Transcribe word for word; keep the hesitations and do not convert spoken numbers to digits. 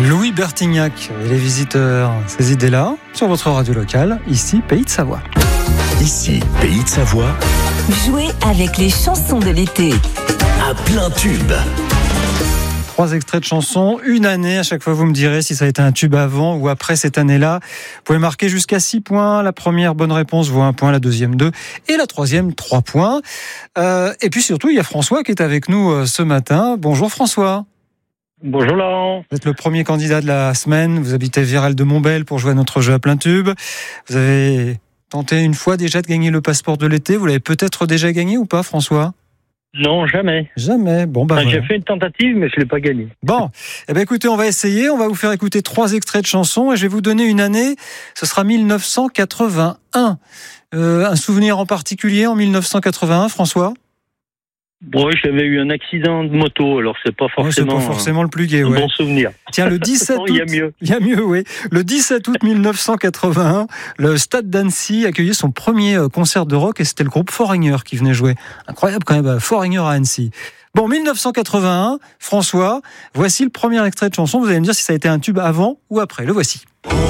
Louis Bertignac et les visiteurs, ces idées-là, sur votre radio locale, ici, Pays de Savoie. Ici, Pays de Savoie. Jouez avec les chansons de l'été. À plein tube. Trois extraits de chansons, une année. À chaque fois, vous me direz si ça a été un tube avant ou après cette année-là. Vous pouvez marquer jusqu'à six points. La première bonne réponse vaut un point, la deuxième deux et la troisième trois points. Euh, et puis surtout, il y a François qui est avec nous euh, ce matin. Bonjour François. Bonjour Laurent. Vous êtes le premier candidat de la semaine. Vous habitez Viral de Montbel pour jouer à notre jeu à plein tube. Vous avez tenté une fois déjà de gagner le passeport de l'été. Vous l'avez peut-être déjà gagné ou pas, François ? Non, jamais. Jamais. Bon, bah, Enfin, voilà. J'ai fait une tentative, mais je ne l'ai pas gagnée. Bon, eh ben écoutez, on va essayer. On va vous faire écouter trois extraits de chansons et je vais vous donner une année. Ce sera mille neuf cent quatre-vingt-un. Euh, un souvenir en particulier en mille neuf cent quatre-vingt-un, François ? Bon, j'avais eu un accident de moto, alors c'est pas Oh, c'est forcément, pas forcément le plus gai, un ouais. bon souvenir. Tiens, le dix-sept août. Il y a mieux. Il y a mieux, oui. Le dix-sept août mille neuf cent quatre-vingt-un, le Stade d'Annecy accueillait son premier concert de rock et c'était le groupe Foreigner qui venait jouer. Incroyable quand même, Foreigner à Annecy. Bon, mille neuf cent quatre-vingt-un, François, voici le premier extrait de chanson. Vous allez me dire si ça a été un tube avant ou après. Le voici.